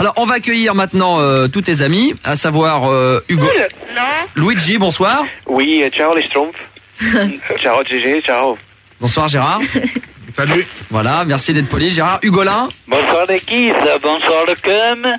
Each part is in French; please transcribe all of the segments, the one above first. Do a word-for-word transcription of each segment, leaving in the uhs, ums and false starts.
Alors, on va accueillir maintenant euh, tous tes amis, à savoir euh, Hugo. Non. Luigi, bonsoir. Oui, ciao les schtroumpfs. Ciao Gégé, ciao. Bonsoir Gérard. Salut. Voilà, merci d'être poli. Gérard, Hugolin. Bonsoir les kids, bonsoir le cum.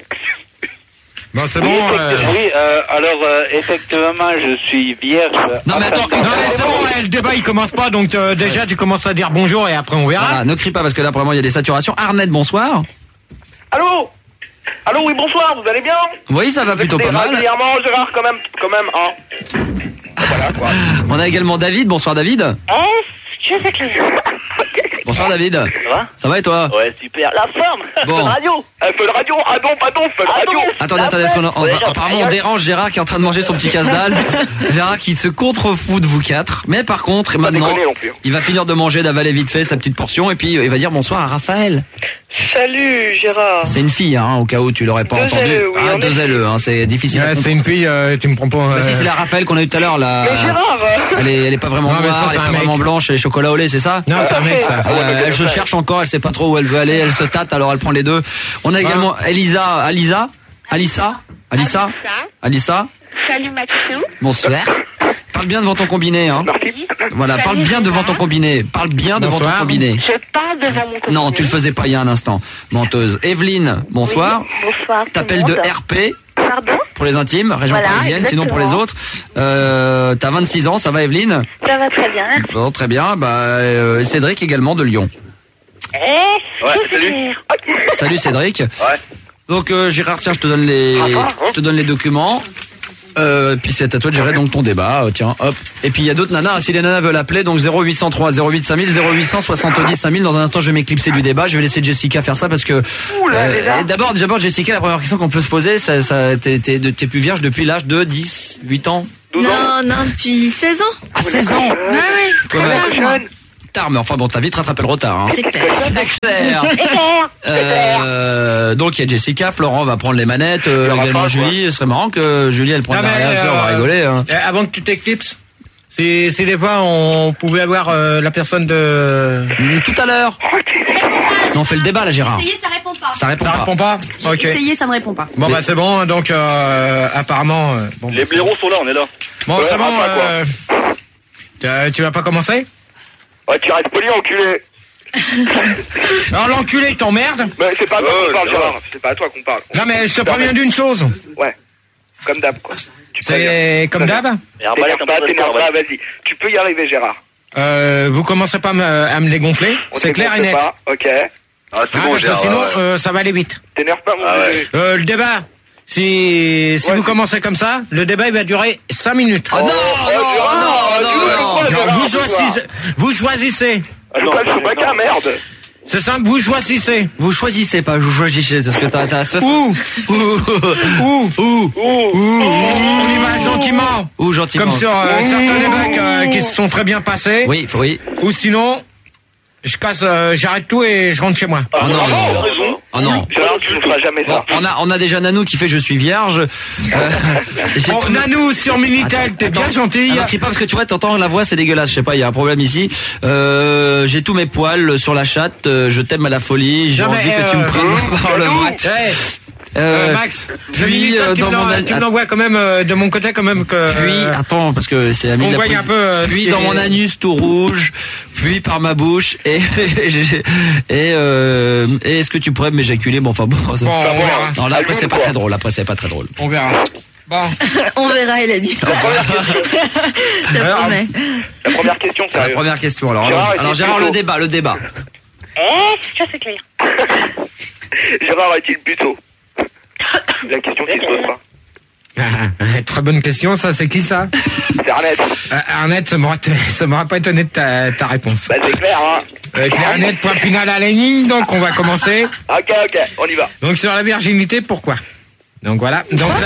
Bon, c'est Oui, bon. effecti- euh, oui euh, alors euh, effectivement, je suis vierge. Non, mais attends, Non, mais c'est bon, eh, le débat il commence pas, donc euh, déjà tu commences à dire bonjour et après on verra. Voilà, ne crie pas parce que là, vraiment, il y a des saturations. Arnett, bonsoir. Allô Allô, oui, bonsoir, vous allez bien? Oui, ça va plutôt Écoutez, pas mal. régulièrement, Gérard, quand même, quand même, hein. Voilà, quoi. On a également David. Bonsoir David. Je sais que Bonsoir David. Ça va? Ça va et toi? Ouais, super. La forme. Bon. Radio euh, Feu de radio Ah non, pardon, Feu de Ah radio non, Attendez, attendez, est-ce qu'on a- on- Ouais, apparemment genre, on dérange Gérard qui est en train de manger son petit casse-dalle. Gérard qui se contrefout de vous quatre. Mais par contre, maintenant, déconner non plus, hein. il va finir de manger, d'avaler vite fait sa petite portion et puis euh, il va dire bonsoir à Raphaël. Salut, Gérard. C'est une fille, hein, au cas où tu l'aurais pas Deux entendu. L E, oui, ah, en deux effet. L E, hein, c'est difficile. à Ouais, comprendre. c'est une fille, euh, tu me prends pas. euh, Bah si, c'est la Raphaël qu'on a eu tout à l'heure là. Mais Gérard euh, Elle est, elle est pas vraiment Non, mais ça, noire, c'est elle est un pas mec. vraiment blanche, elle est chocolat au lait, c'est ça? Non, c'est un mec ça. Ah ouais, mais Euh, elle se Raphaël. cherche encore, elle sait pas trop où elle veut aller, elle se tâte, alors elle prend les deux. On a également Elisa, Alisa, Alissa, Alissa, Alissa. Salut Maxou. Bonsoir. Parle bien devant ton combiné, hein. Voilà, parle bien devant ton combiné. Parle bien devant ton Bonsoir. combiné. Je parle devant mon combiné. Non, tu le faisais pas il y a un instant. Menteuse. Evelyne, bonsoir. Bonsoir. T'appelles de R P Pardon? pour les intimes, région Voilà, parisienne, sinon pour les exactement. autres. Euh, t'as vingt-six ans, ça va Evelyne? Ça va très bien. Bon, très bien. Bah, euh, Cédric également de Lyon. Eh, Ouais, je sais salut. faire. Salut Cédric. Ouais. Donc euh, Gérard, tiens, je te donne les, je te donne les documents. Euh, puis c'est à toi de gérer donc ton débat. Euh, tiens, hop. Et puis il y a d'autres nanas. Si les nanas veulent appeler, donc zéro huit cent trois zéro huit cinq mille zéro huit cent soixante-dix cinq mille. Dans un instant, je vais m'éclipser du débat. Je vais laisser Jessica faire ça parce que. Euh, d'abord, d'abord Jessica, la première question qu'on peut se poser, ça, ça, t'es, t'es, t'es plus vierge depuis l'âge de dix, huit ans. douze ans. Non, non, depuis seize ans. À seize ans. Bah ouais, très Ouais, tard, moi. Tard, mais enfin bon, t'as vite rattrapé le retard. Hein. C'est clair. C'est clair. Euh, donc il y a Jessica, Florent va prendre les manettes, euh, Il y aura également pas, quoi. Julie. Ce serait marrant que Julie elle prenne Non, la mais, réaction, on va euh, rigoler. Hein. euh, Avant que tu t'éclipses, si, si des fois on pouvait avoir euh, la personne de. Tout à l'heure. Non, on fait le débat là, Gérard. Essayez, ça répond pas. Ça répond Ça pas. répond pas. Ok. Essayez, ça ne répond pas. Bon bah c'est bon, donc euh, apparemment. euh, bon, Les bah, c'est blaireaux sont là, on est là. bon, Ouais, c'est bon. enfin, quoi. euh, tu- tu vas pas commencer? Ouais, tu restes poli, enculé. Alors l'enculé il t'emmerde. Mais c'est pas à toi Ouais, qu'on parle, Gérard. Gérard. C'est pas à toi qu'on parle. Non mais je te préviens d'une chose. Ouais. Comme d'hab, quoi. Tu peux y C'est comme d'hab. Et Arbalète, T'énerve pas, t'énerve pas, vas-y. Tu peux y arriver, Gérard. Euh, vous commencez pas à me, à me les gonfler. On C'est clair et net. pas, ok. Ah, c'est Ah, bon, parce que Gérard. sinon ouais. euh, ça va aller vite. T'énerve pas, mon Ah ouais. bébé. Euh, le débat. Si, si Ouais. vous commencez comme ça, le débat il va durer cinq minutes. Oh non, Oh, non, Gérard, non, tu non, veux non. quoi, Alors, Gérard, vous ce soir choisissez, vous choisissez. Ah, je pas le Chewbacca, merde. C'est simple, vous choisissez. Vous choisissez pas, vous choisissez, c'est ce que t'as, t'as fait. Ou, Ouh, ou, ouh, ou, on y va gentiment. ouh, gentiment. Comme sur euh, certains débats euh, qui se sont très bien passés. Oui, oui. Ou sinon, je casse, euh, j'arrête tout et je rentre chez moi. Oh non, Ah, non. t'as raison. Oh non. Gérard, tu ne feras jamais Bon, ça. on a, on a déjà Nanou qui fait je suis vierge. Euh, j'ai Oh, tout- Nanou sur Minitel, t'es bien gentil. Alors, crie pas parce que tu vois, t'entends la voix, c'est dégueulasse. Je sais pas, il y a un problème ici. Euh, j'ai tous mes poils sur la chatte. euh, je t'aime à la folie. J'ai Non, mais, envie que tu me euh, prennes par le Nanou. bras. Hey, Euh, euh, Max, le puis, Minitel, euh, tu dans me mon l'en- an- tu me l'envoies quand même euh, de mon côté quand même que. Puis, euh, attends, parce que c'est ami on de la voit prise. un peu, euh, Puis ce qui dans est- mon anus tout rouge, puis par ma bouche, et et, euh, et est-ce que tu pourrais m'éjaculer? Bon, enfin bon. ça- Bon, on verra. Non, là après c'est pas quoi. très drôle. Après c'est pas très drôle. On verra. Bon. On verra, il a dit. Ça Alors, promet. La première question, La sérieux. première question. Alors, Gérard, alors, est-il alors, Gérard, plutôt- le débat, le débat. Eh, je sais clair. Gérard est-il plutôt La question qui se pose pas. Ah, très bonne question, ça, c'est qui ça? C'est Arnett. Euh, Arnett, ça m'aurait ça m'aurait pas étonné de ta, ta réponse. Bah, c'est clair, hein. Euh, Claire Arnett, point final à la ligne, donc on va commencer. Ok, ok, on y va. Donc sur la virginité, pourquoi? Donc voilà. Donc la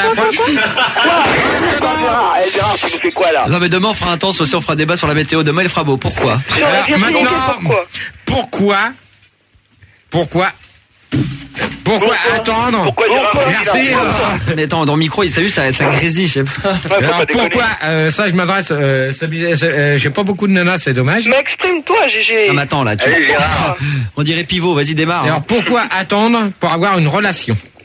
Gérard, eh, Gérard, tu nous fais quoi, là? Non mais demain on fera intense aussi, on fera débat sur la météo. Demain il fera beau. Pourquoi? Alors, maintenant, Pourquoi pourquoi Pourquoi Pourquoi attendre Pourquoi Gérard Merci. euh, Mais attends, dans le micro, il s'est vu, ça, ça grésille, je sais pas. Ouais, faut Alors pas déconner. pourquoi euh, Ça, je m'adresse. Euh, c'est bizarre, c'est- euh, J'ai pas beaucoup de nanas, c'est dommage. Mais exprime-toi, Gégé. Non mais attends là, tu... Allez, Gérard. on dirait pivot. Vas-y démarre. Alors hein. pourquoi attendre pour avoir une relation?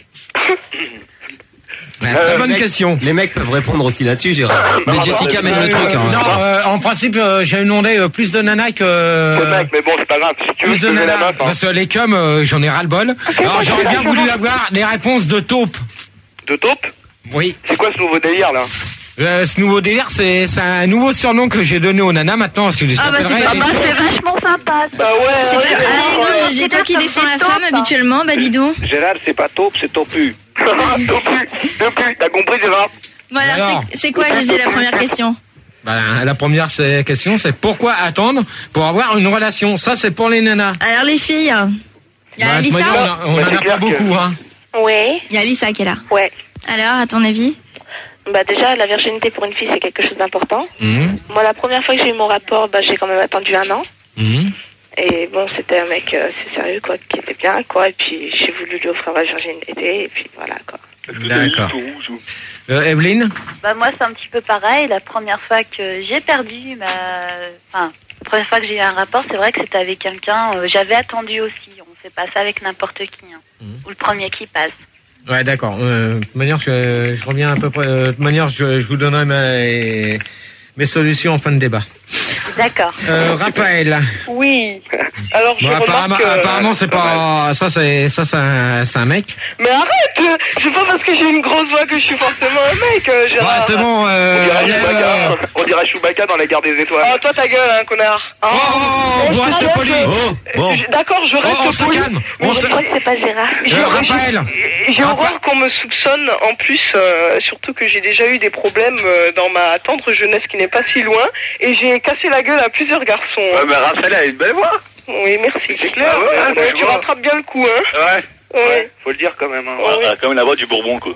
Ouais, très Euh, bonne mec, question. Les mecs peuvent répondre aussi là-dessus, Gérard. Mais Jessica mène le Euh, truc. Hein. non, euh, en principe, euh, j'ai demandé euh, plus de nanas que... Le mec, mais bon, c'est pas grave. Si tu veux, Plus je de te mets la nanas, meuf, hein. parce que les cums, euh, j'en ai ras-le-bol. Alors j'aurais bien voulu avoir des réponses de taupe. De taupe? Oui. C'est quoi ce nouveau délire, là? Euh, ce nouveau délire, c'est c'est un nouveau surnom que j'ai donné aux nanas maintenant. Si je les Ah bah c'est appellerais pas les mal, taupes. c'est vachement sympa. Bah ouais, C'est ouais, pas- ouais, Allez, ouais, gros, ouais. j'ai toi qui défends la femme habituellement, bah dis donc. Gérard, c'est pas taupe, c'est topu. Topu, topu, t'as compris, Gérard? Voilà, Alors. c'est- c'est quoi, Gégé, la première question? Bah, la première c'est- question, c'est pourquoi attendre pour avoir une relation. Ça, c'est pour les nanas. Alors les filles, il y a Bah, Alissa. on a- on Bah, en c'est a clair pas beaucoup, hein. Oui, Il y a Alissa qui est là. ouais. Alors, à ton avis? Bah déjà, la virginité pour une fille, c'est quelque chose d'important. Mhm. Moi, la première fois que j'ai eu mon rapport, bah j'ai quand même attendu un an. Mhm. Et bon, c'était un mec, euh, c'est sérieux, quoi, qui était bien, quoi. Et puis, j'ai voulu lui offrir la virginité, et puis voilà, quoi. D'accord. Euh, Evelyne? Bah moi c'est un petit peu pareil. La première fois que j'ai perdu ma, enfin, la première fois que j'ai eu un rapport, c'est vrai que c'était avec quelqu'un. euh, j'avais attendu aussi. On fait pas ça avec n'importe qui. Hein. Mhm. Ou le premier qui passe. Ouais, d'accord. Euh, de toute manière, je, je reviens à peu près. euh, de toute manière, je, je vous donnerai mes, mes solutions en fin de débat. D'accord. Euh, Raphaël. Oui. Alors, je Bon, apparemment, remarque... euh, apparemment, c'est pas ça, c'est ça, c'est un, c'est un mec. Mais arrête! C'est pas parce que j'ai une grosse voix que je suis forcément un mec, euh, Gérard. Ouais, c'est bon. On Euh, dirait allez, Chewbacca. euh, On dirait Chewbacca dans la guerre des étoiles. Oh, toi ta gueule, hein, connard. Oh, oh, oh, vous restez poli. Oh, bon. Je- D'accord, je Oh, reste on se poli. calme. Mais On je se... crois que c'est pas Gérard. J'ai- Euh, Raphaël. J'ai j'ai Raphaël. horreur qu'on me soupçonne, en plus, euh, surtout que j'ai déjà eu des problèmes euh, dans ma tendre jeunesse qui n'est pas si loin, et j'ai cassé la gueule à plusieurs garçons. Ouais, mais Raphaël a une belle voix. Oui, merci. C'est clair, ouais, Euh, ouais, je tu vois. rattrapes bien le coup, hein. Ouais. Ouais. Faut le dire quand même. Hein. Ouais. Elle a quand même la voix du Bourbon, quoi.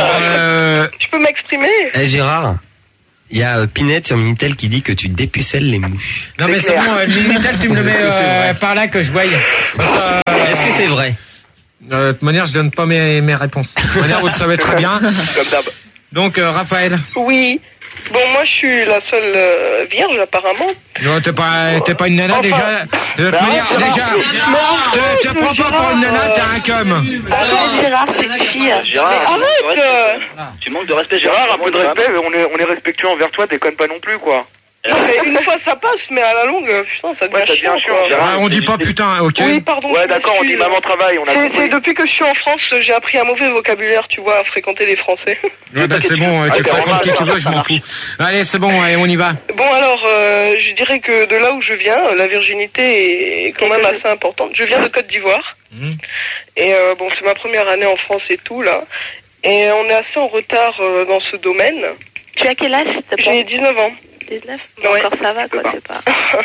Euh, Tu peux m'exprimer? Eh Gérard, il y a euh, Pinette sur Minitel qui dit que tu dépucelles les mouches. non mais c'est clair. bon. Euh, Minitel, tu me le mets euh, par là que je voie. Ça, euh, Est-ce que c'est vrai? euh, de toute manière, je donne pas mes, mes réponses. De toute manière, vous le savez très bien. Comme d'hab. Donc, euh, Raphaël. Oui. Bon, moi, je suis la seule euh, vierge, apparemment. Non, t'es pas, t'es pas une nana Enfin, déjà. De toute manière, arrête, déjà, Gérard. te, te prends pas pour une nana, t'es un cum. Arrête, Gérard, c'est une fille. Gérard, Mais arrête euh, tu manques de respect, Gérard, un peu de respect, on est, on est respectueux envers toi, déconne pas non plus, quoi. mais une fois ça passe, mais à la longue, euh, putain, ça devient Ouais, ça chiant, devient chiant, quoi. Gérard. Ah, on dit pas putain, ok. Oui, pardon. Ouais, je d'accord, on dit m'excuse. maman travaille, on a C'est compris. c'est depuis que je suis en France, j'ai appris un mauvais vocabulaire, tu vois, à fréquenter les Français. Ouais, bah, c'est bon, euh, tu Ah, fréquentes qui c'est tu veux, je m'en fous. Allez, c'est bon, allez, on y va. Bon, alors, euh, je dirais que de là où je viens, euh, la virginité est quand même assez importante. Je viens de Côte d'Ivoire. Mhm. Et euh, bon, c'est ma première année en France et tout, là. Et on est assez en retard euh, dans ce domaine. Tu as quel âge, s'il te J'ai plaît? dix-neuf ans. dix-neuf? Ouais. Encore ça va, quoi, c'est pas...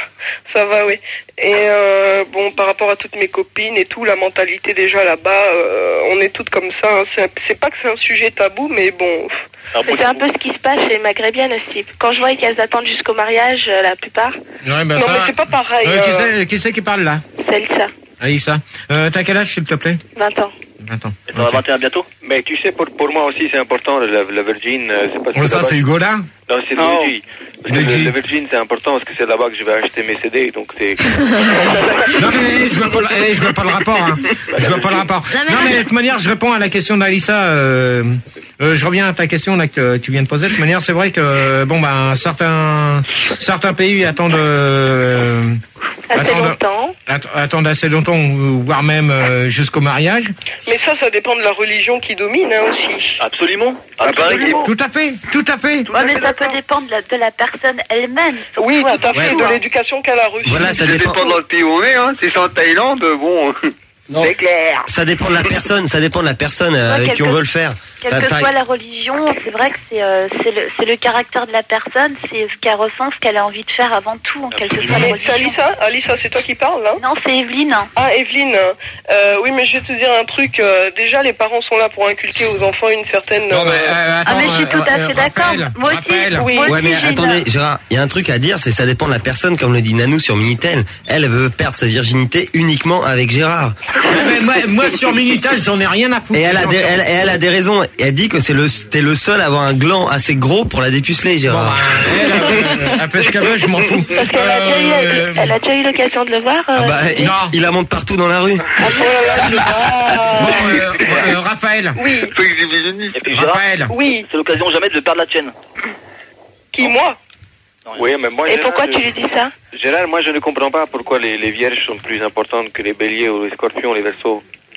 Ça va, oui. Et euh, bon, par rapport à toutes mes copines et tout, la mentalité déjà là-bas, euh, on est toutes comme ça. Hein. C'est un- C'est pas que c'est un sujet tabou, mais bon... Mais c'est un peu ce qui se passe chez les maghrébines aussi. Quand je vois qu'elles attendent jusqu'au mariage, euh, la plupart, Ouais, bah, non, ça. mais c'est pas pareil. Euh, qui euh, c'est, qui c'est qui parle là? c'est Elsa, Aïssa. Euh, t'as quel âge, s'il te plaît? vingt ans. vingt ans. On va Ok. vingt et un bientôt. Mais tu sais, pour, pour moi aussi, c'est important, la, la Virgin, euh, c'est parce Oh, que ça, là-bas- c'est Hugo là? Non, c'est Non. Luigi. Parce que Luigi. le, le Virgin, c'est important parce que c'est là-bas que je vais acheter mes C D, donc c'est... Non mais je vois pas, le, eh, je vois pas le rapport. Hein. Je vois pas le rapport. Non, mais- Non mais de toute manière, je réponds à la question d'Alissa. Euh, euh, je reviens à ta question là que tu viens de poser. De toute manière, c'est vrai que bon ben certains certains pays attendent euh, Assez attendent, longtemps. att- attendent assez longtemps, voire même euh, jusqu'au mariage. Mais ça, ça dépend de la religion qui domine hein, aussi. Absolument. Absolument. Tout à fait, tout à fait. Ouais, mais ça peut dépendre de la, de la personne elle-même. surtout Oui, tout à avant fait, tout, de hein. l'éducation qu'elle a reçue. Voilà, ça Ça dépend. dépend dans le pays où on est, hein. Si c'est en Thaïlande, bon... C'est clair. Ça dépend de la personne, ça dépend de la personne euh, Ouais, avec qui quelque- on veut le faire. Quelle Bah, que pareil. soit la religion, c'est vrai que c'est euh, c'est le, c'est le caractère de la personne, c'est ce qu'elle ressent, ce qu'elle a envie de faire avant tout, quelle que soit la Mais c'est religion. Alissa, Alissa, c'est toi qui parles, là? Non, c'est Evelyne. Ah, Evelyne, euh, oui, mais je vais te dire un truc. euh, déjà, les parents sont là pour inculquer aux enfants une certaine... Bon, bah, euh, euh, attends, Ah, mais je suis tout à euh, fait d'accord. Raphaël, Moi aussi, Raphaël. oui. moi Ouais, aussi, mais j'ai une- attendez, Gérard, il y a un truc à dire, c'est ça dépend de la personne, comme le dit Nanou sur Minitel. Elle, elle veut perdre sa virginité uniquement avec Gérard. Ouais, mais moi, moi sur Minitel, j'en ai rien à foutre. Et elle a des, elle, et elle a des raisons. Et elle dit que c'est le, t'es le seul à avoir un gland assez gros pour la dépuceler, Bon, Gérard. bah, elle, euh, elle fait ce qu'elle veut, je m'en fous. Parce qu'elle a, déjà eu- Euh, elle a déjà eu l'occasion de le voir. euh, Ah bah, il, non. il la monte partout dans la rue. oh là là, je- ah. Bon, euh, euh, Raphaël. Oui. Et puis Gérard, Raphaël. Oui. c'est l'occasion jamais de perdre la tienne. Qui, moi? Oui, mais moi, Et Gérard, pourquoi je- tu lui dis ça? Gérard, moi, je ne comprends pas pourquoi les, les vierges sont plus importantes que les béliers ou les scorpions, les verseaux.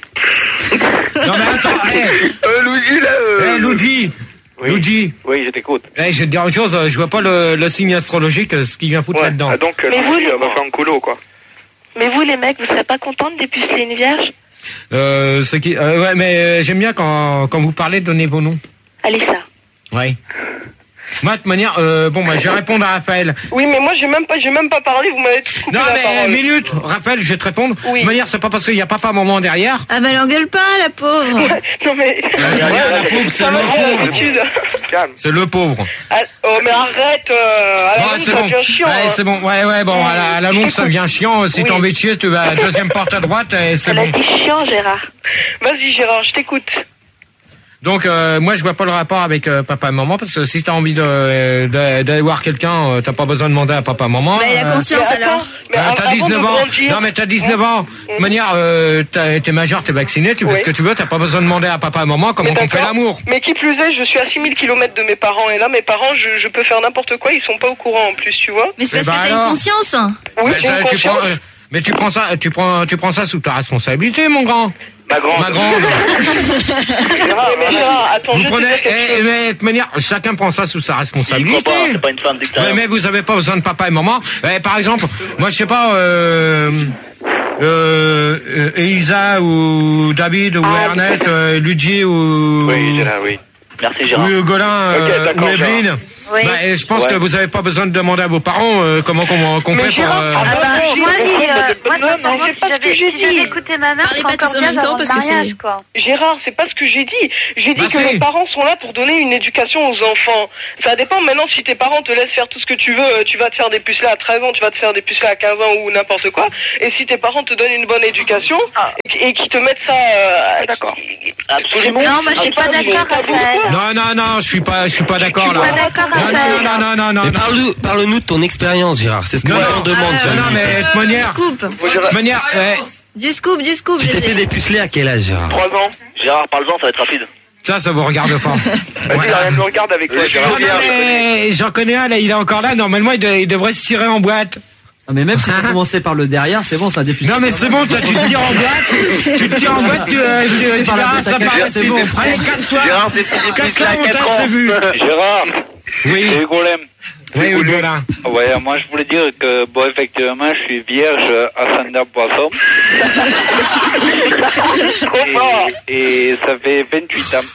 Non mais attends, hé Euh, Luigi, là, euh... hey, Luigi Oui. Luigi Oui, je t'écoute. hey, je vais te dire une chose, euh, je vois pas le, le signe astrologique, euh, ce qui vient foutre Ouais. là-dedans. Ah, donc, euh, Mais vous, Luigi, les- elle va faire un coulo, quoi. Mais vous, les mecs, vous serez pas contents de dépuceler une vierge? Euh, ce qui, euh, ouais, mais euh, j'aime bien quand, quand vous parlez, donnez vos noms. Alissa. Ouais. Moi, de toute manière, euh, bon, bah, je vais répondre à Raphaël. Oui, mais moi, j'ai même pas, j'ai même pas parlé, vous m'avez tout coupé Non, la mais parole. minute, Raphaël, je vais te répondre. Oui. De toute manière, c'est pas parce qu'il y a papa, maman derrière. Ah bah l'engueule pas, la pauvre. Non, mais... La, la- la pauvre, c'est Ça le va, pauvre. d'habitude. Calme. C'est le pauvre. Ah, oh, mais arrête, euh, à la Ouais, limite, c'est ça bon. devient chiant. Ouais, hein. c'est bon. Ouais, ouais, bon, à la, à la longue, ça devient chiant. Si Oui. t'es en métier, tu vas à la deuxième porte à droite et c'est Elle a bon. dit chiant, Gérard. Vas-y, Gérard, je t'écoute. Donc, euh, moi, je vois pas le rapport avec euh, papa et maman parce que si t'as envie de, de, d'aller voir quelqu'un, euh, t'as pas besoin de demander à papa et maman. Bah il a Euh, conscience Mais attends, alors. mais euh, av- t'as avant dix-neuf de ans. grandir- Non, mais t'as dix-neuf ans. De toute manière, euh, t'as- t'es majeur, t'es vacciné, tu fais Oui. ce que tu veux, t'as pas besoin de demander à papa et maman comment Mais on fait d'accord. l'amour. Mais qui plus est, je suis à six mille kilomètres de mes parents, et là, mes parents, je, je peux faire n'importe quoi, ils sont pas au courant en plus, tu vois. Mais c'est Eh parce ben que t'as alors. une conscience. Oui, Mais j'ai ça, une tu conscience. prends, euh, mais tu prends ça, tu prends, tu prends ça sous ta responsabilité, mon grand. Ma grande. Ma grande. Gérard, Mais Gérard, attends, Vous je vais te prenez, dire quelque eh, chose. mais de toute manière, chacun prend ça sous sa Il croit responsabilité. pas, c'est pas une femme Ouais, d'extérieur. mais vous avez pas besoin de papa et maman. Eh, par exemple, moi je sais pas, euh, euh, euh, Elisa ou David ou Ah, Ernest, euh, Luigi ou Oui, Gérard, oui. Merci Gérard. ou Hugolin euh, Ok, d'accord, ou Evelyne. Oui. Bah, et je pense Ouais. que vous avez pas besoin de demander à vos parents euh, comment qu'on qu'on Mais fait pour. Gérard, euh, ah Ah bah, J'ai moi, compris, si, mais euh, de moi, bonne homme, sincèrement, mais c'est si pas ce j'avais que j'ai si j'avais dit. écouté ma mère, Parlez c'est pas encore tous en bien même temps, d'avoir parce le que c'est- mariage, quoi. Gérard, c'est pas ce que j'ai dit. J'ai dit Bah, que si. les parents sont là pour donner une éducation aux enfants. Ça dépend maintenant si tes parents te laissent faire tout ce que tu veux, euh, tu vas te faire des pucelets à treize ans, tu vas te faire des pucelets à quinze ans ou n'importe quoi. Et si tes parents te donnent une bonne éducation et, et qui te mettent ça... Euh, D'accord. Absolument. Non, moi, je suis pas d'accord, Raphaël. Non, non, non, je suis pas, je suis pas d'accord Je là. suis pas d'accord, Non, Raphaël. non, non, non, non, non, Mais non. parle-nous, parle-nous de ton expérience, Gérard. C'est ce que Non, les non. gens demandent. Ah, sur Non, le non, Minitel. mais de toute manière, Scoop. de toute manière, eh, Du scoop, du scoop. Tu je t'es sais. fait dépuceler à quel âge, Gérard? Trois ans. Gérard, parle-en, ça va être rapide. ça, ça vous regarde pas. Vas-y, Voilà. Ariane me regarde avec toi, Gérard. Non, non, mais j'en connais un, là, il est encore là. Normalement, il, de- il devrait se tirer en boîte. Ah, mais même si tu commencé par le derrière, c'est bon, ça dépuce. Non, mais c'est bon, toi, tu te tires en boîte. Tu te tires en boîte, tu, euh, tu, tu par la verras, boîte à ça quelqu'un, paraît, c'est c'est bon. bon. Allez, casse-toi. Gérard, c'est fait Casse-toi, dépuceler à mon quatre tas, ans. c'est vu. Gérard, Oui. c'est Golem. Oui, oui, voilà. Ouais, moi je voulais dire que, bon, effectivement, je suis vierge ascendant poisson. et, et ça fait vingt-huit ans.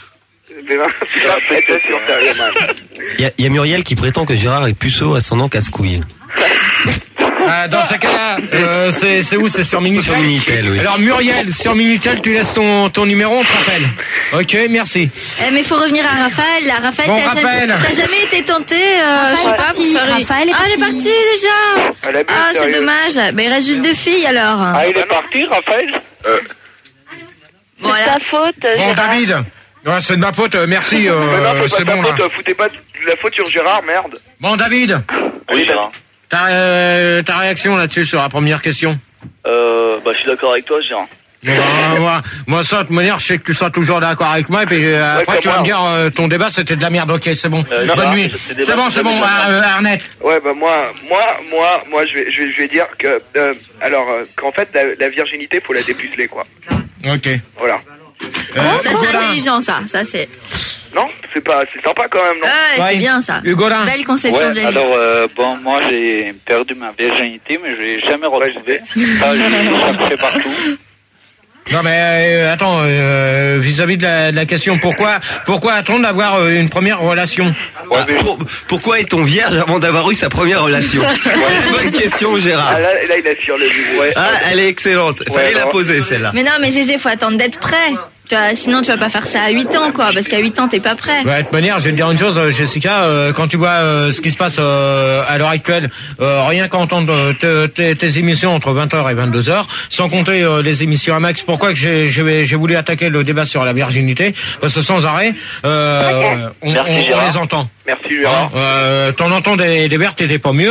Il y, a- il y a Muriel qui prétend que Gérard est puceau ascendant casse-couille. Euh, dans ce cas-là, euh, c'est c'est où? C'est sur Minitel. Sur Minitel, oui. Alors Muriel, sur Minitel, tu laisses ton, ton numéro, on te rappelle. Ok, merci. Eh, mais faut revenir à Raphaël. Là, Raphaël, Bon, t'as Raphaël. jamais, t'as jamais été tenté, euh, je sais pas, pour faire une... Raphaël est Ah, elle est parti. partie déjà. Elle a bu, Ah, c'est sérieux. dommage. Mais il reste juste deux filles alors. Ah, il est parti, Raphaël? C'est Voilà. ta faute, Bon, Gérard. David. Ouais, c'est de ma faute, euh, merci, euh, Mais non, c'est c'est pas bon ta là. faute, foutez pas de la faute sur Gérard, merde. Bon, David, Oui, Gérard. ta, euh, ta réaction là-dessus sur la première question? Euh, bah, je suis d'accord avec toi, Gérard. Bon, bah, moi, moi, ça, de toute manière, je sais que tu seras toujours d'accord avec moi, et puis euh, après, comme tu vas moi. me dire, euh, ton débat, c'était de la merde, ok, c'est bon. Euh, Bonne Gérard, nuit. ce C'est débat, bon, c'est c'est bon, de la euh, merde. euh, Arnett. Ouais, bah moi, moi, moi, moi, je vais, je vais, je vais dire que, euh, alors, euh, qu'en fait, la, la virginité, faut la dépuceler, quoi. Ok. Voilà. Euh, Ça, c'est Hugolin. intelligent, ça. Ça, c'est. Non, c'est pas, c'est sympa quand même, non? Ouais, Ouais. c'est bien ça. Hugolin. Belle conception de Ouais, la vie. alors, euh, bon, moi j'ai perdu ma virginité, mais je l'ai jamais retrouvée. Ça, j'ai cherché partout. Non mais euh, attends, euh, vis-à-vis de la, de la question, pourquoi pourquoi attendre d'avoir euh, une première relation? Ouais, Ah, mais- pour- pourquoi est-on vierge avant d'avoir eu sa première relation? C'est une bonne question, Gérard. Ah, là, là, il a sur le bout, ouais. Ah, elle est excellente. Fallait Ouais, la non. poser, celle-là. Mais non, mais Gégé, faut attendre d'être prêt. Tu vois, sinon, tu vas pas faire ça à huit ans, quoi. Parce qu'à huit ans, t'es pas prêt. Ouais, de toute manière, je vais te dire une chose, euh, Jessica, euh, quand tu vois euh, ce qui se passe euh, à l'heure actuelle, euh, rien qu'à entendre euh, te- te- tes émissions entre vingt heures et vingt-deux heures, sans compter euh, les émissions à Max, pourquoi que j'ai j'ai j'ai voulu attaquer le débat sur la virginité? Parce que sans arrêt, euh, on, Merci, on- on Gérard. les entend. Merci, Hein, Gérard. euh, T'en entends des, des vertes et des pas mûres.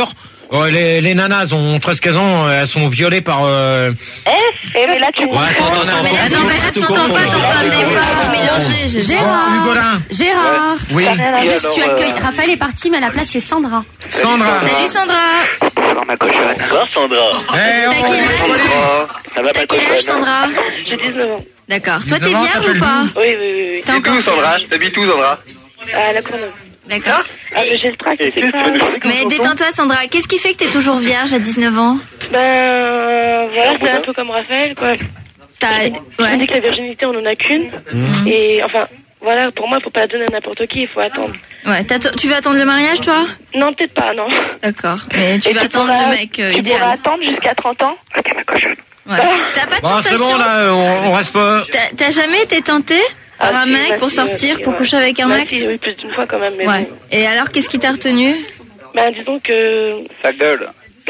Oh, les, les nanas elles ont treize quinze ans, elles sont violées par... Euh... Eh, mais là tu... Ouais, attends, attends, attends, Mais là, non, mais là, t'entends pas, t'entends pas, mais faut pas tout mélanger. Gérard. Hugolin. Gérard. Oui. Juste, tu accueilles. Raphaël est parti, mais à la place, c'est Sandra. Sandra. Salut Sandra. Bonsoir ma cochonne. Bonsoir Sandra. Eh, T'as quel âge Ça va T'as ma quel âge cochonne? Sandra J'ai dix-neuf ans. D'accord. Toi, t'es dix-neuf ans, vierge t'appelles ou pas Oui, oui, oui. oui. T'es encore Sandra, t'habites où Sandra? À la Courneuve. D'accord. Ah, mais j'ai le trac, Et c'est qu'est-ce ça. que tu veux nous- Mais détends-toi Sandra, qu'est-ce qui fait que t'es toujours vierge à dix-neuf ans? Ben, euh, voilà, c'est un peu comme Raphaël, quoi. T'as... On Ouais. dit que la virginité, on en a qu'une. Et, enfin, voilà, pour moi, faut pas la donner à n'importe qui, il faut attendre. Ouais, t'attends- tu veux attendre le mariage toi? Non, peut-être pas, non. D'accord. Mais tu Et vas tu attendre pourras- le mec euh, Tu pourras idéal. attendre jusqu'à trente ans. Ok, ma cochonne. Ouais. T'as pas de Bon, c'est tentation? bon, là, on, on reste pas... T'as- T'as jamais été tenté par Ah, un si, mec bah, pour si, sortir, ouais, pour ouais. coucher avec un Bah, mec? si, oui, plus d'une fois quand même, mais Ouais. bon. Et alors, qu'est-ce qui t'a retenu? Ben, disons que Sa gueule.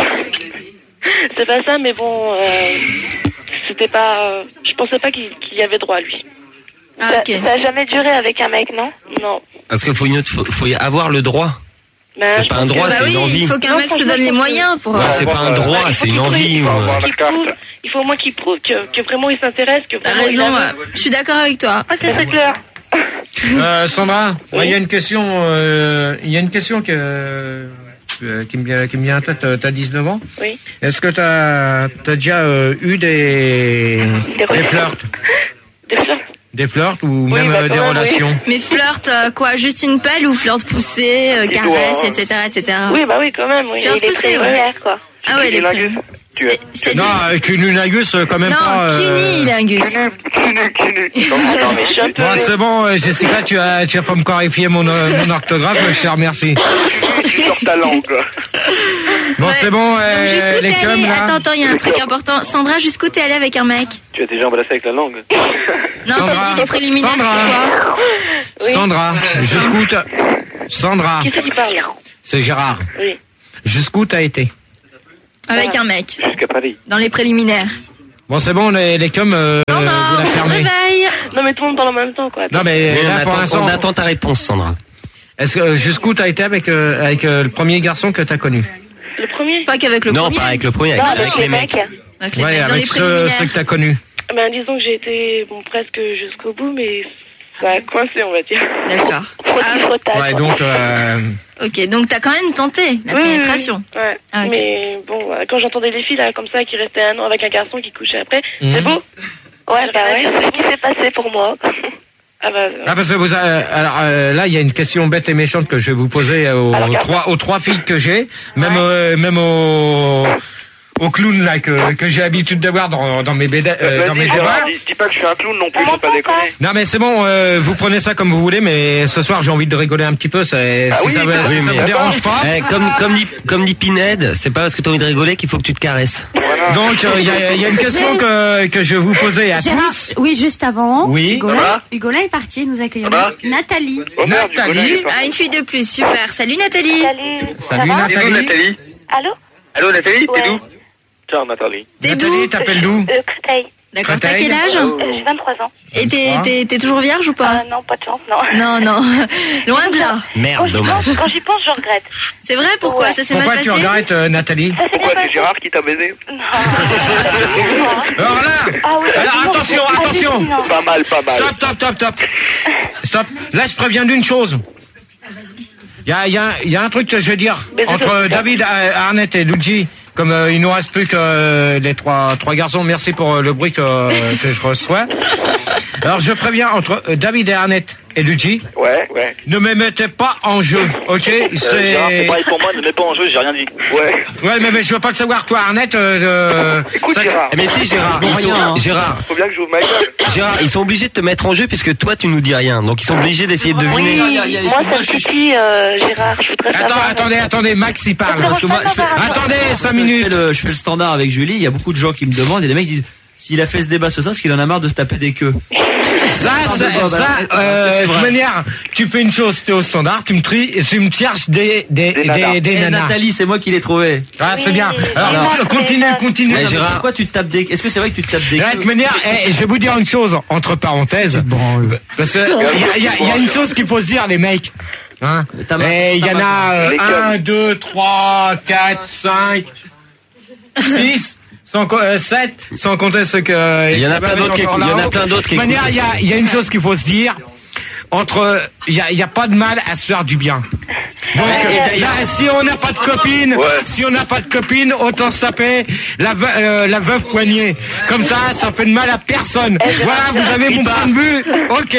c'est pas ça, mais bon, euh, c'était pas. euh, je pensais pas qu'il qu'il y avait droit à lui. Ah, Ça, ok. ça a jamais duré avec un mec, non? Non. Parce qu'il faut, une autre- faut, faut y avoir le droit. Ben, C'est je pas pense un droit, que- Bah c'est oui, une envie. il faut qu'un Non, mec se franchement, donne les je pense que- moyens pour... Ouais, euh, c'est pas un droit, il faut c'est une qu'il prouve- envie. il faut ouais. qu'il prouve- Il faut au moins qu'il prouve que, que vraiment il s'intéresse, que T'as vraiment il raison, a- ouais. Je suis d'accord avec toi. Ok, c'est clair. Euh, Sandra, moi, il y a une question, euh, il y a une question que, euh, qui me vient, qui me vient en tête. Euh, T'as dix-neuf ans. Oui. Est-ce que t'as, t'as déjà euh, eu des, Des des flirts, Des fleurs. des flirts ou même bah, euh, des quand même, relations? Mais flirt, euh, quoi? Juste une pelle ou flirt poussé, euh, caresse, et cetera, et cetera. Oui, bah oui, quand même. Oui. Fleur Et les poussée, ouais. préliminaires, quoi. Ah ouais, les Cunilingus. prénoms. Tu es. C'est-à-dire... Non, avec une unagus, euh, quand même Non, pas. euh, cunilingus. Cunu, cunu, cunu. Non, mais je suis un peu. Bon, c'est bon, euh, Jessica, tu as, tu as pas me clarifier mon, euh, mon orthographe, je te remercie. Tu sors ta langue, quoi. Bon, Ouais. c'est bon, Donc, euh, jusqu'où les t'es cums, allé? là. Attends, attends, il y a un truc important. Sandra, jusqu'où t'es allé avec un mec? Tu as déjà embrassé avec la langue. Non, Sandra. tu dis les préliminaires, Sandra. c'est quoi? Oui. Sandra, jusqu'où t'as... Sandra, Qui c'est qui parle? c'est Gérard. Oui. Jusqu'où t'as été? Avec un mec. Jusqu'à Paris. Dans les préliminaires. Bon, c'est bon, les, les cums, euh, vous Sandra, la on se fermez. réveille. Non, mais tout le monde parle en même temps, quoi. Non, mais Mais on là, pour attend, l'instant, on attend ta réponse, Sandra. est-ce que, euh, jusqu'où t'as été avec, euh, avec euh, le premier garçon que t'as connu? Le premier? Pas qu'avec le Non, premier. pas avec le premier, Non, avec, avec les mecs. Avec les Ouais, mecs, dans les avec ceux, préliminaires. ceux que t'as connus. Ben, disons que j'ai été, bon, presque jusqu'au bout, mais ça a coincé, on va dire. D'accord. Ah, Ouais, donc, euh, ok, donc t'as quand même tenté la Oui, oui, pénétration. oui. Ouais. Ah, ok. Mais bon, voilà, quand j'entendais les filles, là, comme ça, qui restaient un an avec un garçon qui couchait après, Mhm. c'est beau. Ouais, bah ouais, c'est ce qui s'est passé pour moi. Ah bah, ah, parce que vous, euh, alors, euh, là, il y a une question bête et méchante que je vais vous poser aux, Alors, aux trois, aux trois filles que j'ai, même, euh, même aux, aux clowns, là, que, que j'ai l'habitude de voir dans, dans mes béda- euh, dans mes Vas-y, débats. Gérard, dis, dis pas que je suis un clown non plus, faut pas déconner. Non mais c'est bon, euh, vous prenez ça comme vous voulez, mais ce soir j'ai envie de rigoler un petit peu. C'est, Ah si oui, ça, bah si oui, ça mais vous d'accord. dérange pas. Eh, comme, comme dit, comme dit Pinhead, c'est pas parce que t'as envie de rigoler qu'il faut que tu te caresses. Voilà. Donc il y, a, y a une question que, que je vais vous poser à Gérard, tous. oui, juste avant. Oui. Hugolin, Ça va Hugolin est parti, nous accueillons Ça va Nathalie. Oh merde, Nathalie. Nicolas, il est parti. Ah, une fille de plus, super. Salut Nathalie. Salut. Salut Ça va? T'es d'où, Nathalie. Nathalie? Allô? Allô, Nathalie, Ouais. t'es d'où? Ciao Nathalie. T'es Nathalie, d'où? t'appelles d'où? Euh, Créteil. D'accord, t'as Créteil. quel âge? Euh, J'ai vingt-trois ans. Et t'es, t'es, t'es toujours vierge ou pas? Euh, non, pas de chance, non. Non, non. Loin de là. Quand Merde, j'y dommage. pense, quand j'y pense, je regrette. C'est vrai, pourquoi? Ouais. Ça s'est Pourquoi mal tu passé? regrettes euh, Nathalie? Ça s'est Pourquoi bien c'est passé. Gérard qui t'a baisé? Non. Alors là, Ah oui, alors non, attention, c'est attention. hallucinant. Pas mal, pas mal. Stop, stop, stop, stop. Stop. Là, je préviens d'une chose. Il y a, il y, a, il y a un truc que je veux dire entre David, euh, Arnett et Luigi. Comme euh, il nous reste plus que euh, les trois trois garçons, merci pour euh, le bruit que, que je reçois. Alors je préviens entre euh, David et Arnett et Luigi, Ouais, ouais. ne me mettez pas en jeu, ok? Euh, Gérard, c'est C'est pareil pour moi, ne mets pas en jeu, j'ai rien dit. Ouais. ouais, mais, mais je veux pas le savoir, toi, Arnett. Euh, euh, Écoute, ça- Gérard, Eh, Mais si, Gérard, ils sont, rien, hein. Gérard, faut bien que j'ouvre ma gueule. Gérard, ils sont obligés de te mettre en jeu puisque toi tu nous dis rien. Donc ils sont obligés d'essayer de deviner. Ah, oui, y a- y a- moi, ça me suffit, euh, Gérard. Je voudrais Attends, savoir. attendez, attendez, Max il parle. Parce que moi, je fais, Attendez, cinq je fais, minutes. le, je fais le standard avec Julie. Il y a beaucoup de gens qui me demandent et des mecs disent s'il a fait ce débat ce soir, c'est qu'il en a marre de se taper des queues. Ça, Non, ça, mais bon, ça, bah, euh, parce que c'est de toute vrai. manière, tu fais une chose, t'es au standard, tu me tries, tu me cherches des, des, Des des, nanas. des Eh, nanas. Nathalie, c'est moi qui l'ai trouvé. Ah, c'est bien. Alors, Alors, continue, continue. Eh, Gérard. Pourquoi tu te tapes des Est-ce que c'est vrai que tu te tapes des De queues toute manière, eh, je vais vous dire une chose, entre parenthèses. Parce que, il y a, il y a- il y a une chose qu'il faut se dire, les mecs. Hein et il y en a euh, un, deux, trois, quatre, cinq, six, sans euh, sept, sans compter ce que... Il y en a plein d'autres qui écoutent. Il y en a plein d'autres qui écoutent. De manière, il y a, il y a une chose qu'il faut se dire. Entre, il y a, y a pas de mal à se faire du bien. Donc euh, là, si on n'a pas de copine, ouais. si on n'a pas de copine, autant se taper la, ve- euh, la veuve poignée. Comme ça, ça fait de mal à personne. Voilà, vous avez mon point de vue. Ok.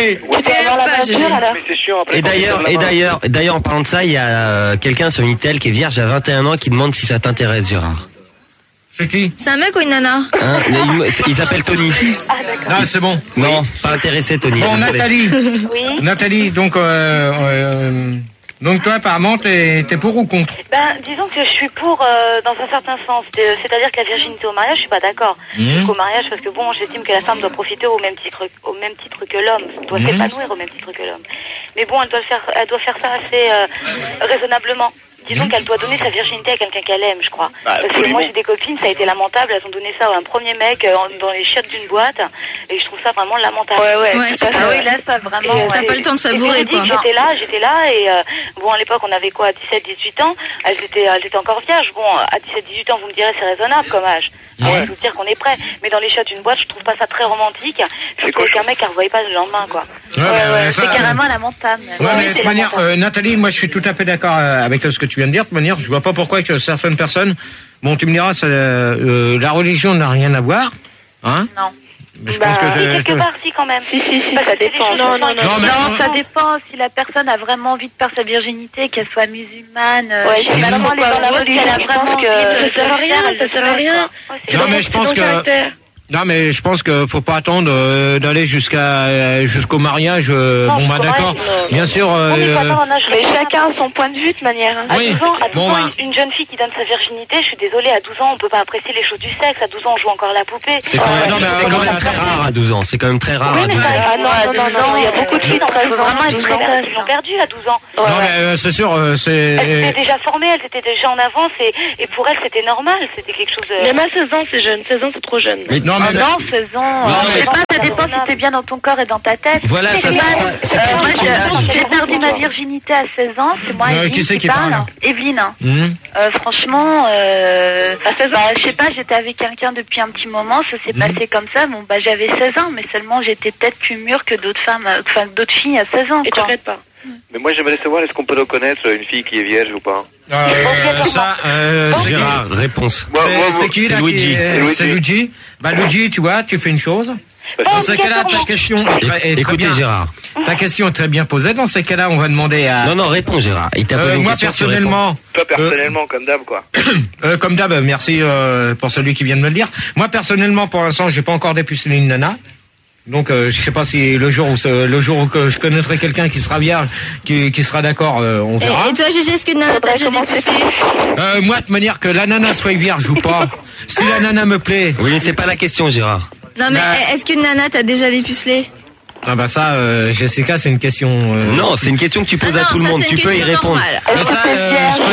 Et d'ailleurs, et d'ailleurs, d'ailleurs, en parlant de ça, il y a euh, quelqu'un sur Minitel qui est vierge à vingt et un ans qui demande si ça t'intéresse, Gérard. C'est qui? C'est un mec ou une nana? Hein, il, il s'appelle Tony. Ah, d'accord. Non, c'est bon. Non, pas intéressé, Tony. Bon, Désolé. Nathalie. Oui. Nathalie, donc, euh, euh, donc toi, apparemment, t'es, t'es pour ou contre? Ben, disons que je suis pour euh, dans un certain sens. C'est- C'est-à-dire que la virginité au mariage, je suis pas d'accord. Mmh. Jusqu'au mariage, parce que bon, j'estime que la femme doit profiter au même titre, au même titre que l'homme, doit Mmh. s'épanouir au même titre que l'homme. Mais bon, elle doit le faire, elle doit faire ça assez euh, raisonnablement. Disons qu'elle doit donner sa virginité à quelqu'un qu'elle aime, je crois. Bah, Parce que moi, j'ai des copines, ça a été lamentable. Elles ont donné ça à un premier mec euh, en- dans les chiottes d'une boîte, et je trouve ça vraiment lamentable. Ouais, ouais, Ouais, tout à c'est- fait. Ah oui, là, ça vraiment. Et, euh, t'as ouais. pas le temps de savourer, Et je vous dis quoi. que J'étais là, j'étais là, et euh, bon, à l'époque, on avait quoi, dix-sept, dix-huit ans. Elles étaient, elles étaient encore vierges. Bon, à dix-sept, dix-huit ans, vous me direz, c'est raisonnable comme âge. Ouais. Je veux dire qu'on est prêt. Mais dans les chiottes d'une boîte, je trouve pas ça très romantique. Surtout qu'un mec, elle revoyait pas le lendemain, quoi. Ouais, ouais, ça- c'est carrément lamentable. Ouais, mais c'est de manière, lamentable. euh, Nathalie, moi je suis tout à fait d'accord euh, avec ce que tu viens de dire. De manière, je vois pas pourquoi que certaines personnes, bon, tu me diras, ça, euh, la religion n'a rien à voir, hein. Non. Mais je Bah, pense que et euh, quelque part, si, quand même. Si, si, si, Parce ça que c'est des dépend. choses Non, qui non, sont- non. Non, mais- Non, ça dépend. Si la personne a vraiment envie de perdre sa virginité, qu'elle soit musulmane, euh, Ouais, je sais c'est pas vraiment comment les dans la autre, religion, qu'elle a je vraiment pense envie que de ça sert à le rien, faire, elle ça le sert à fait, rien. quoi. C'est Non, dans- mais je c'est pense dans le que- caractère. non, mais je pense que faut pas attendre euh, d'aller jusqu'à euh, jusqu'au mariage. euh, Non, bon, bah jusqu'au d'accord. mariage, non. Bien sûr. Non, mais euh, faut attendre un âge Mais raisonnable. chacun a son point de vue de manière. hein. À Oui. douze ans, à douze Bon, ans, bah. une, une jeune fille qui donne sa virginité, je suis désolée, à douze ans, on peut pas apprécier les choses du sexe. À douze ans, on joue encore la poupée. C'est quand même, non, mais, c'est euh, quand non, même mais très attends. rare à douze ans. C'est quand même très rare Oui, à mais douze ça, ans. à non, à douze ans, il y a beaucoup de filles dans Il faut vraiment être douze ans précoce. qui l'ont perdu à douze ans. Non, mais euh, c'est sûr, euh, Elles c'est. étaient déjà formées, elles étaient déjà en avance, et, et pour elles, c'était normal. C'était quelque chose de... Même à seize ans, c'est jeune. seize ans, c'est trop jeune. Mais Non, Ah mais non, seize ans, Non, euh, mais- je sais pas, ça dépend si t'es bien dans ton corps et dans ta tête. Voilà, ça, C'est c'est pas- pas- c'est euh, pas moi, une question d'âge. j'ai- j'ai perdu ma virginité à seize ans, c'est moi, Ouais, Evelyne, qui c'est qui parle. parle Evelyne. Hum. Euh, franchement, euh, bah, je sais pas, j'étais avec quelqu'un depuis un petit moment, ça s'est passé comme ça. Bon, bah, j'avais seize ans, mais seulement j'étais peut-être plus mûre que d'autres femmes, euh, enfin, que d'autres filles à seize ans, Et tu quoi. regrettes pas. Mais moi, j'aimerais savoir, est-ce qu'on peut reconnaître une fille qui est vierge ou pas? Euh, ça, euh, c'est Gérard, réponse. Moi, moi, c'est moi, qui c'est là Luigi. qui est- C'est C'est Luigi. Luigi. Bah Luigi, tu vois, tu fais une chose. Dans ce cas-là, ta question est très, est très Écoutez, bien. Gérard. Ta question est très bien posée. Dans ces cas-là, on va demander à. Non, non, réponds, Gérard. Il t'a posé Euh, une moi question, tu réponds. personnellement, Toi, personnellement, comme d'hab, quoi. euh, comme d'hab, merci euh, pour celui qui vient de me le dire. Moi personnellement, pour l'instant, j'ai pas encore dépucelé une nana. Donc, euh, je sais pas si le jour où ce- le jour où que je connaîtrai quelqu'un qui sera vierge, qui, qui sera d'accord, euh, on Et, verra. et toi, Gégé, est-ce que Nana t'a déjà dépucé? Euh, moi, de manière que la nana soit vierge ou pas, si la nana me plaît. Oui, mais c'est pas la question, Gérard. Non, mais Bah- est-ce que Nana t'a déjà dépucelé? Ah bah ça, euh, Jessica, c'est une question. euh, Non, c'est une question que tu poses Ah à non, tout le ça, monde. c'est Tu une peux y question répondre. normale. Mais ça, euh, je peux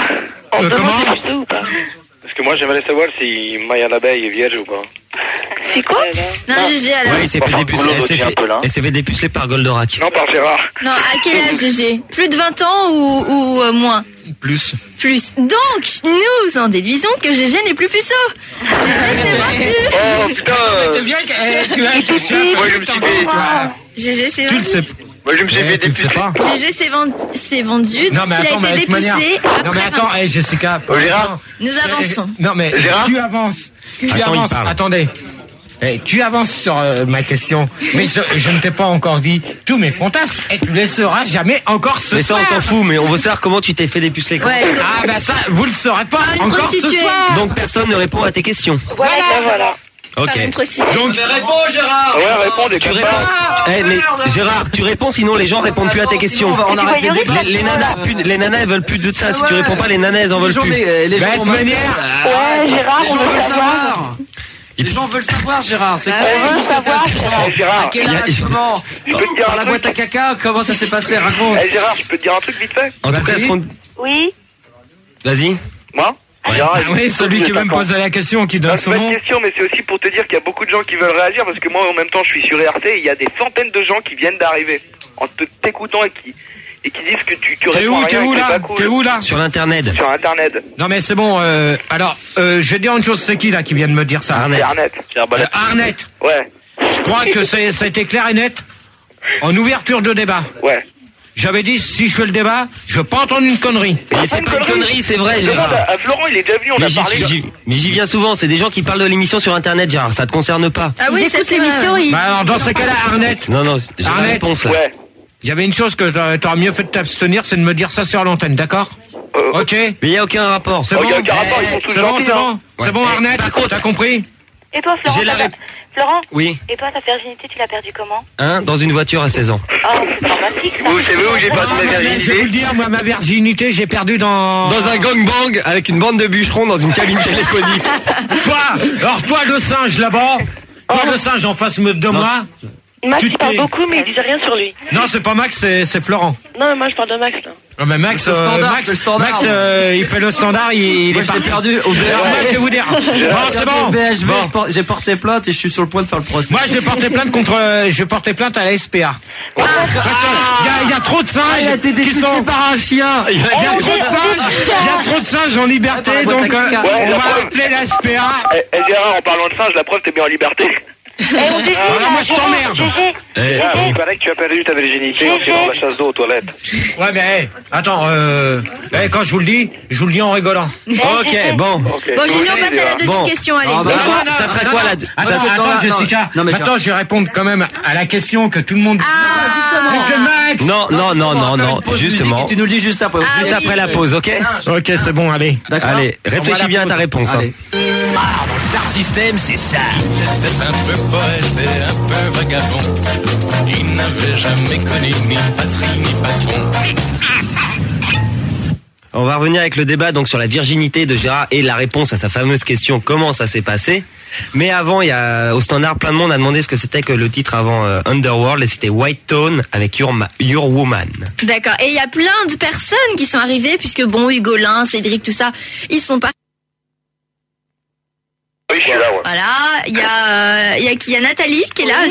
te- Euh, comment Parce que moi, j'aimerais savoir si Maya l'abeille est vierge ou pas. C'est quoi? Non, Gégé, alors. Ouais, il s'est fait Enfin, dépuceler. Claude Elle s'est aussi un fait, peu, là. elle s'est fait dépuceler par Goldorak. Non, par Gérard. Non, à quel âge, Gégé? Plus de vingt ans ou, ou euh, moins? Plus. Plus. Donc, nous en déduisons que Gégé n'est plus puceau. Gégé, c'est vendu. Oh, putain. C'est bien que eh, tu as tu as- Moi, je me suis fait, toi. Gégé, c'est Tu le vendu. sais. moi, je me suis Eh, fait tu le sais dépuceler. pas. Gégé, c'est vendu. C'est vendu. Non Donc, mais il attends, a mais été de toute manière. dépucelé Non après mais attends, vingt ans. eh, Jessica. pour Oh, Gérard. l'instant, Nous eh, avançons. Non mais Gérard tu avances. Tu Attends, il avances. parle. Attendez. Eh, tu avances sur euh, ma question, mais je, je ne t'ai pas encore dit tous mes fantasmes et tu les sauras jamais encore ce Mais ça, soir. on s'en fout, mais on veut savoir comment tu t'es fait dépuceler. Ouais, comme- Ah bah ça, vous le saurez pas Par une encore ce prostituée. soir. Donc personne ne répond à tes questions. Voilà, voilà. Ok. Par une prostituée. Donc Réponds, Gérard. Ouais, répondez, Tu comme réponds. ça. Eh, mais Gérard, tu réponds, sinon les gens répondent plus à tes questions. On va- on arrête les débats. Les, les nanas, plus- les nanas, elles veulent plus de ça. Si tu réponds pas, les nanas, elles en Les veulent gens, plus. mais, les Bah, gens de vont manière- Ouais, Gérard, les on gens veut veulent savoir. savoir. Les gens veulent savoir, Gérard. C'est quoi on c'est veut tout ce qui savoir. t'intéresse, Gérard. Eh, Gérard, À quel il y a- âge, comment Je peux te dire Dans un la truc. boîte à caca, comment ça s'est passé? Raconte. Eh, Gérard, je peux te dire un truc vite fait? En tout cas, Vas-y. ce qu'on... Oui. Vas-y. Moi? Ouais. Gérard, Ah je- oui, celui qui veut me poser la question, qui Non, donne c'est son pas nom. une question, mais c'est aussi pour te dire qu'il y a beaucoup de gens qui veulent réagir, parce que moi, en même temps, je suis sur R T, et il y a des centaines de gens qui viennent d'arriver, en te- t'écoutant et qui, et qui disent que tu, tu T'es réponds où, à t'es rien où et que c'est là pas cool. T'es où là Sur l'internet. Sur internet. Non mais c'est bon, euh, alors, euh, je vais dire une chose, c'est qui là qui vient de me dire ça? Arnett. Arnett. Euh, Arnett. Ouais. Je crois que c'est, ça a été clair et net en ouverture de débat. Ouais. J'avais dit, si je fais le débat, je veux pas entendre une connerie. Mais c'est pas une connerie, c'est vrai, Demande Gérard. à, à Florent, il est déjà venu, on Mais a j'y, parlé. j'y- mais j'y viens souvent, c'est des gens qui parlent de l'émission sur internet, Gérard, ça te concerne pas. Ah oui, Ils écoutent c'est l'émission, vrai. ils... Bah alors, dans ces cas-là, Arnett, Non, non, j'ai la Arnett. réponse là. Ouais. il y avait une chose que t'aurais t'aurais mieux fait de t'abstenir, c'est de me dire ça sur l'antenne, d'accord? Euh, Ok? Mais il y a aucun rapport. C'est Oh, bon? y a aucun rapport, ils sont tous C'est bon, gentils, c'est hein. bon? C'est bon, Ouais. Arnett? Par contre- T'as compris? Et toi, Florent, J'ai la t'as- rép- Florent Oui. Et toi, ta virginité, tu l'as perdue comment? Hein, dans une voiture à seize ans. Oh, c'est dramatique, ça. Vous savez où j'ai pas de Ah, ma mais je vais vous le virginité? dire, moi, ma virginité, j'ai perdu dans... Dans un gangbang avec une bande de bûcherons dans une cabine téléphonique. Toi, alors toi, le singe là-bas, toi, le singe en face de moi, Max, Tu il parle t'es- beaucoup, mais il dit rien sur lui. non, c'est pas Max, c'est, c'est Florent. Non, mais moi, je parle de Max, là. Non, mais Max, Le euh, standard, Max, le standard. Max euh, il fait le standard, il, il Moi, est je l'ai parti. perdu au B H V. Alors, moi, je vais vous dire. Bon, c'est bon. Au B H V, Bon. je por- j'ai porté plainte et je suis sur le point de faire le procès. Moi, je vais porter plainte contre, euh, je vais porter plainte à la S P A. Parce que il y a, il y a trop de singes Ah, il a été qui détesté sont, par un chien. il y a trop de singes, il y a trop de singes en liberté, Ouais, donc, euh, Ouais, on la va preuve. appeler la S P A. Eh, eh, Gérard, en parlant de singe, la preuve, t'es bien en liberté. Alors, moi, je t'emmerde. Gégé, Ah, il paraît que tu as perdu ta virginité en tirant la chasse d'eau aux toilettes. Ouais, mais, hey, attends, euh, hey, quand je vous le dis, je vous le dis en rigolant. Ok, bon. Bon, Gégé, on passe à la deuxième Bon. question, allez. Ah, bah, Non, non, non, ça serait non, quoi non. la... Attends, ça serait- attends, non, non, Jessica. non, mais Maintenant, je vais répondre quand même à la question que tout le monde... Ah, Avec le Max. Non, non, non, non, non, justement. Tu nous le dis juste après. Ah, Juste oui. après la pause, ok? Ok, c'est bon, allez. D'accord. Allez, réfléchis bien à ta réponse. hein. Allez. Star System, c'est ça. C'était un peu poète et un peu vagabond. Il n'avait jamais connu ni patrie ni patron. On va revenir avec le débat donc sur la virginité de Gérard et la réponse à sa fameuse question comment ça s'est passé. Mais avant, il y a au standard plein de monde a demandé ce que c'était que le titre avant euh, Underworld et c'était White Tone avec Your, Ma- Your Woman. D'accord. Et il y a plein de personnes qui sont arrivées, puisque bon, Hugolin, Cédric, tout ça, ils sont pas. Oui, je suis là, ouais. Voilà. Il y a, euh, il y a qui? Il y a Nathalie qui est là.